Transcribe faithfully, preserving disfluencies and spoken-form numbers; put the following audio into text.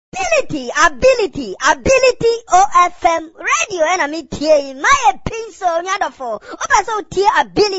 ability, ability, ability O F M radio and I mean T A my pencil nyadofo. Opa so T ability